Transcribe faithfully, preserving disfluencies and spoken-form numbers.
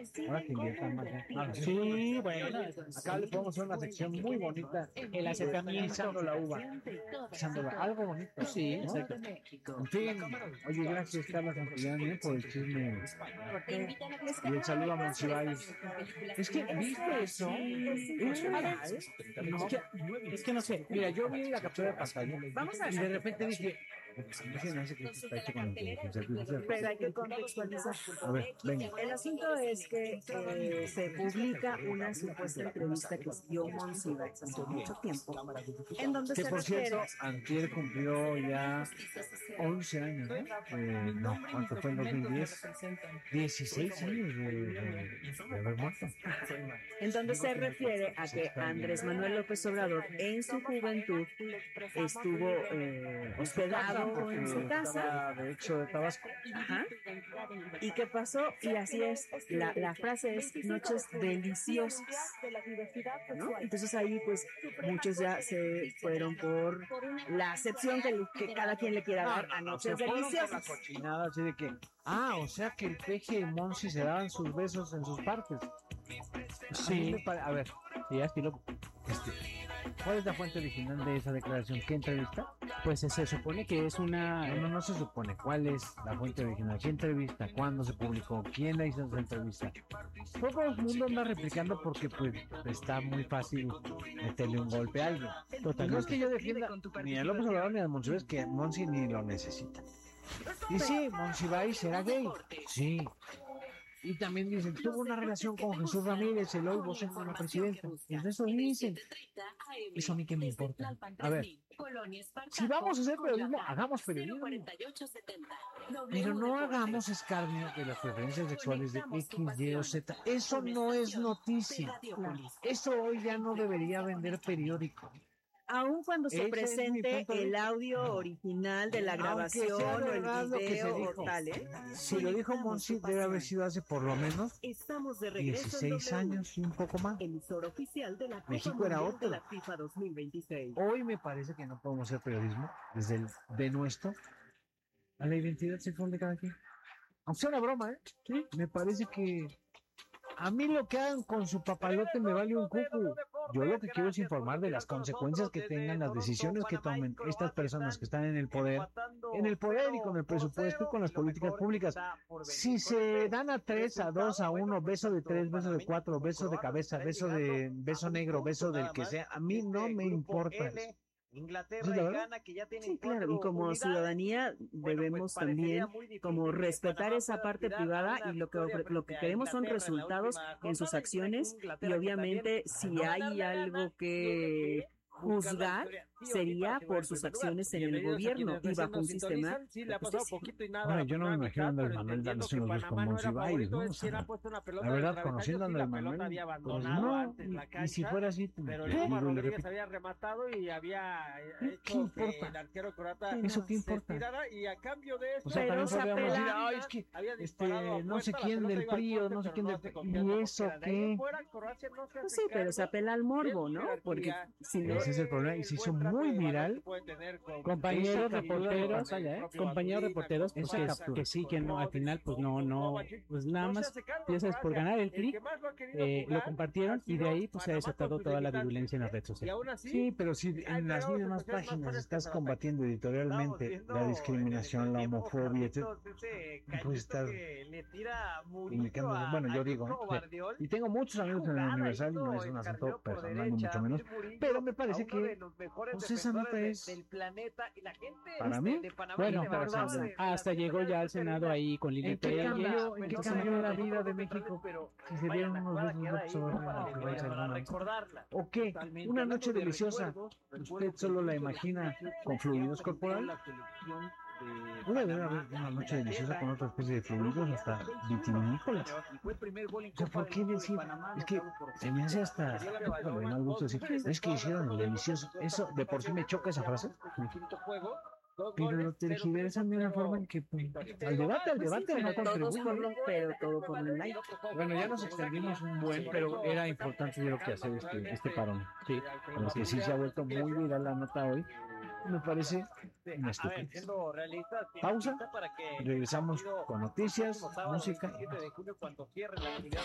Ahora que inviertan más. Ah, Sí, bueno, acá le podemos hacer una sección muy bonita. el acercamiento. Pisando la uva. Pisando la, algo bonito. Sí, ¿no? exacto. En fin, oye, gracias Carla Santillán ¿eh? por el chisme. Y el saludo a Monsiváis. Es que, ¿viste eso? Es real. No, Es que, es que no sé. mira, yo vi la captura de pantalla y de repente dije, dije, no sé qué está hecho con inteligencia artificial. Pero hay que contextualizar. A ver, venga. El asunto es que eh, se publica una supuesta entrevista que dio Monsiváis hace mucho tiempo, en donde Que se por refiere cierto, antier cumplió ya once años, ¿no? Eh, no, ¿cuánto fue en dos mil diez? dieciséis años de, de, de haber muerto. en donde se refiere a que Andrés Manuel López Obrador en su juventud estuvo eh, hospedado en su casa. Estaba, de hecho, de Tabasco. Ajá. ¿Y qué pasó? Y así es, la, la frase es noches deliciosas, ¿no? Entonces ahí pues muchos ya se fueron por la acepción que, que cada quien le quiera dar a noches Se fueron por la deliciosas. cochinada, así de que, ah, o sea que el Peje y Monsi se daban sus besos en sus partes. Sí. A, pare... a ver, Sí, así lo- este, ¿cuál es la fuente original de esa declaración? ¿Qué entrevista? pues se supone que es una. No, no, no se supone. ¿Cuál es la fuente original? ¿Qué entrevista? ¿Cuándo se publicó? ¿Quién la hizo esa entrevista? Todo el mundo anda replicando porque pues está muy fácil meterle un golpe a alguien. Totalmente. No es que yo defienda ni a López Obrador ni a Monsiváis, que Monsi ni lo necesita. Y sí, Monsiváis era gay. Sí. Y también dicen, tuvo una relación con Jesús Ramírez, el hoy vocero de la presidenta. Y de eso dicen. Eso a mí que me importa. A ver, si vamos a hacer periodismo, hagamos periodismo. Pero no hagamos escarnio de las preferencias sexuales de X, Y o Z. Eso no es noticia. Eso hoy ya no debería vender periódico. Aun cuando se Ese es mi presente punto de el vista. audio original de la Aunque grabación sea o verdad el lo que se video dijo. o tal, ¿eh? Si lo dijo Monsi, debe haber sido hace por lo menos Estamos de regreso en dieciséis W, años y un poco más. emisor oficial de la Copa México era Mundial otro. de la FIFA dos mil veintiséis. Hoy me parece que no podemos hacer periodismo desde el denuesto a la identidad sexual de cada quien. Aunque sea una broma, ¿eh? Sí. Me parece que a mí lo que hagan con su papalote me vale un cucu. Yo lo que quiero es informar de las consecuencias que tengan las decisiones que tomen estas personas que están en el poder, en el poder y con el presupuesto y con las políticas públicas. Si se dan a tres, a dos, a uno, beso de tres, beso de cuatro, beso de cabeza, beso de beso negro, beso del que sea, a mí no me importa. Inglaterra ¿Sí, y la Ghana, que ya tienen Sí, claro, cuatro y como unidades. ciudadanía Bueno, debemos pues, parecería también muy difícil como que respetar Panamá esa pueda parte aspirar a privada una y lo que victoria lo que frente a queremos son Inglaterra en la resultados última en sus jornada. acciones y Inglaterra, que obviamente también, si al no hay ganarle a algo Ghana, que juzgar sería por sus acciones en el gobierno y bajo un sistema Sí, le ha pasado poquito y nada. Ahora, yo no me la imagino a mitad, Andrés pero Manuel entendiendo dándose que los besos Panamá con no era Monsiváis, favorito, ¿no? es O quien sea, ha puesto una pelota la verdad, de travesaño, conociendo a sí, Andrés la pelota Manuel, había pues abandonado no, antes la y, cancha, y si fuera así, pues, pero te Lima digo y le Rodríguez repito, había rematado y había ¿qué hecho que importa? el arquero croata ¿Eso qué se importa? estirara y a cambio de eso O sea, Pero también se podríamos decir, apela- ay, es que había este, disparado a no sé puerta, la quién pelota del iba al P R I o poste, no sé pero quién no del se P R I, confió ¿y como eso quiera. De ahí en qué? fuera, Croacia no se Pues hace sí, pero se cargo apela al de morbo, su ¿no? jerarquía. Porque si no, Ese es el problema, y se hizo muy viral. Compañeros Esa captura de reporteros, pantalla, ¿eh? compañeros reporteros, pues Esa que, captura. que sí, que no, al final, pues no, no, pues nada más, ya sabes, por ganar el clic, eh, lo compartieron y de ahí pues se ha desatado toda la virulencia en las redes sociales. Sí, pero si en las mismas páginas estás combatiendo editorialmente la discriminación, la homofobia, etcétera, pues estás indicando, bueno, yo digo, ¿eh? Y tengo muchos amigos en el Universal y no es un asunto personal, ni mucho menos, pero me parece que pues esa nota es, para mí, Bueno, interesante. hasta, hasta llegó ya al Senado ahí con Lili ¿En qué Telles. cambió, en qué Entonces, cambió la vida de México si se dieron unos besos de López Obrador en Monsiváis alguna vez? ¿O qué? Una noche deliciosa, ¿usted solo la imagina con fluidos corporales? Puede haber una noche deliciosa con otra especie de fluidos hasta vitivinícolas. O sea, ¿por qué decir? Es que se me hace hasta de mal gusto decir, es que hicieron el delicioso. Eso de por sí me choca esa frase. Pero lo tergiversan de una forma en que pues, al debate, al debate no todos por contribuye. lo, pero todo por el like. Bueno, ya nos extendimos un buen, pero era importante yo creo que hacer este, este parón. Sí, como que sí se ha vuelto muy viral la nota hoy. Me parece una estupidez. Pausa, regresamos con noticias, música.